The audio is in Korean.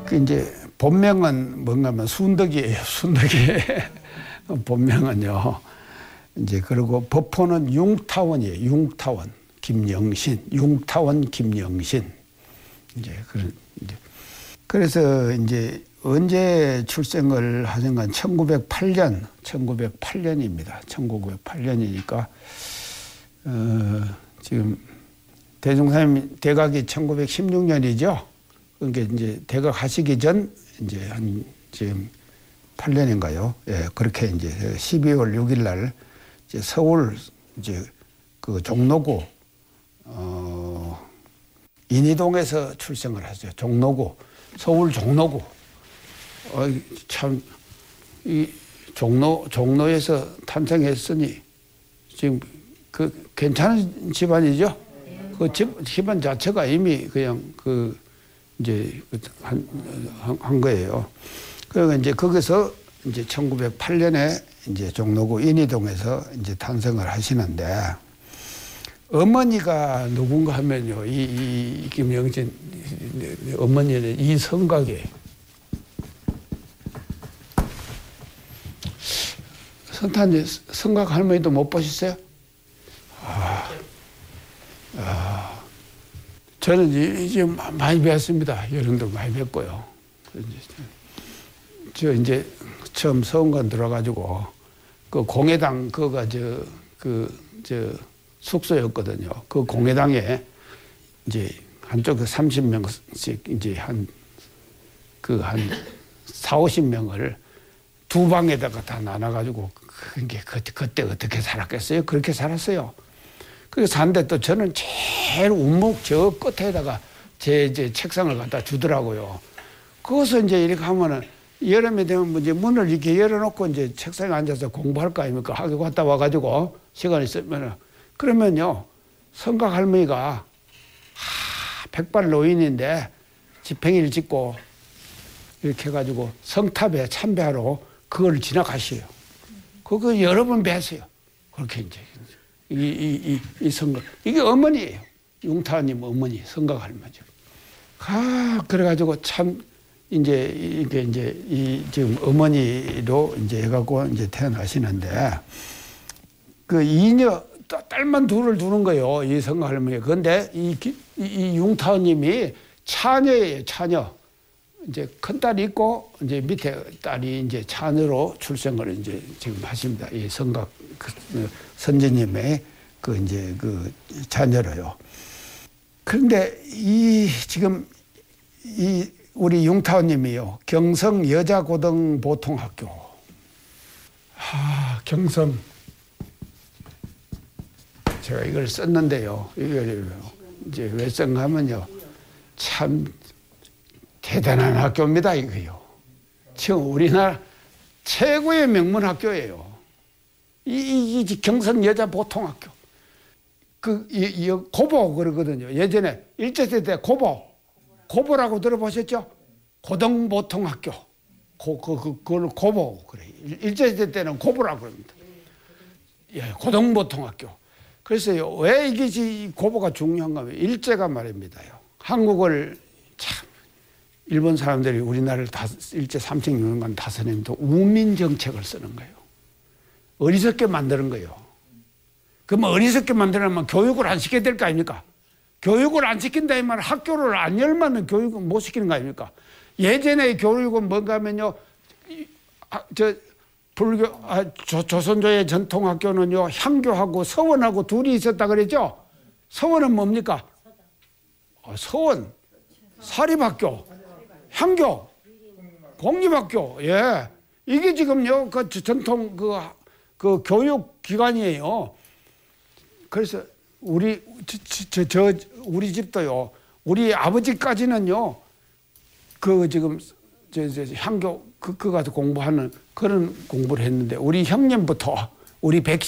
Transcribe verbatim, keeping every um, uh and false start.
그 이제 본명은 뭔가 하면 순덕이에요. 순덕이. 본명은요. 이제 그리고 법호는 융타원이에요. 융타원. 김영신. 융타원 김영신. 이제 그런 이제 그래서 이제 언제 출생을 하신가 천구백팔 년, 천구백팔 년입니다. 천구백팔 년이니까 어, 지금 대종사님 대각이 천구백십육 년이죠. 그러니까 이제 대각 하시기 전 이제 한 지금 팔 년인가요? 예, 그렇게 이제 십이월 육일 날 이제 서울 이제 그 종로구 어, 인이동에서 출생을 하죠. 종로구, 서울 종로구. 어, 참, 이 종로, 종로에서 탄생했으니 지금 그 괜찮은 집안이죠? 그 집, 집안 자체가 이미 그냥 그 이제 한, 한 거예요. 그리고 이제 거기서 이제 천구백팔 년에 이제 종로구 인이동에서 이제 탄생을 하시는데 어머니가 누군가 하면요. 이, 이 김영신 어머니는 이성각이에요. 선탄지 성각 할머니도 못 보셨어요? 아, 아, 저는 이제 많이 배웠습니다. 여러분도 많이 배웠고요. 저 이제 처음 서원관 들어가지고 그 공회당 그가 저 그 저 숙소였거든요. 그 공회당에 이제 한쪽 삼십 명씩 이제 한 그 한 사오십 명을 두 방에다가 다 나눠가지고 그게 그때, 그때 어떻게 살았겠어요? 그렇게 살았어요. 그래서 사는데 또 저는 제일 우묵 저 끝에다가 제, 제 책상을 갖다 주더라고요. 거기서 이제 이렇게 하면은 여름에 되면 이제 문을 이렇게 열어놓고 이제 책상에 앉아서 공부할 거 아닙니까? 학교 갔다 와가지고 시간 있으면은 그러면요 성각 할머니가 하, 백발 노인인데 지팽이를 짚고 이렇게 해가지고 성탑에 참배하러 그걸 지나가셔요. 그거 여러 번 뵀어요. 그렇게 이제 이, 이, 이, 이 성각 이게 어머니예요. 융타님 어머니 성각 할머니. 아 그래가지고 참 이제 이게 이제 이 지금 어머니로 이제 해갖고 이제 태어나시는데 그 이녀 딸만 둘을 두는 거예요. 이 성각 할머니. 그런데 이, 이, 이 융타님이 차녀예요. 차녀. 이제 큰 딸이 있고 이제 밑에 딸이 이제 차녀로 출생을 이제 지금 하십니다. 이 성각 그 선지님의 그 이제 그 자녀로요. 그런데 이 지금 이 우리 융타원님이요 경성 여자고등보통학교. 아 경성 제가 이걸 썼는데요. 이걸 이제 왜 쓴가면요 참. 대단한 학교입니다, 이거요. 지금 우리나라 최고의 명문 학교예요. 이, 이, 이 경성 여자 보통학교. 그, 이, 이, 고보 그러거든요. 예전에 일제시대 때 고보. 고보라고 들어보셨죠? 고등보통학교. 고, 그, 그, 그걸 고보. 그래. 일제시대 때는 고보라고 그럽니다. 예, 고등보통학교. 그래서 왜 이게 고보가 중요한가 하면 일제가 말입니다요. 한국을 참 일본 사람들이 우리나라를 다, 일제 삼십 년간 다스리면서 우민 정책을 쓰는 거예요. 어리석게 만드는 거예요. 그러면 어리석게 만들면 교육을 안 시켜야 될 거 아닙니까? 교육을 안 시킨다 이 말 학교를 안 열면 교육을 못 시키는 거 아닙니까? 예전에 교육은 뭔가 하면요, 아, 저 불교 아, 조, 조선조의 전통 학교는요 향교하고 서원하고 둘이 있었다 그랬죠? 서원은 뭡니까? 어, 서원 사립학교. 향교, 공립학교, 예. 이게 지금요, 그 전통 그, 그 교육기관이에요. 그래서 우리, 저, 저, 저, 우리 집도요, 우리 아버지까지는요, 그 지금, 저, 저, 향교, 그, 그 가서 공부하는 그런 공부를 했는데, 우리 형님부터, 우리 백